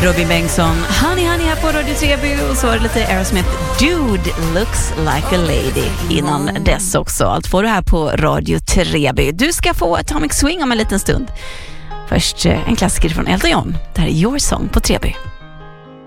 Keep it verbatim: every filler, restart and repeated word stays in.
Robin Bengtsson, Honey Honey här på Radio Treby, och så var det lite Aerosmith, Dude Looks Like a Lady innan dess också. Allt får du här på Radio Treby. Du ska få Atomic Swing om en liten stund. Först en klassiker från Elton John. Det här är Your Song på Treby.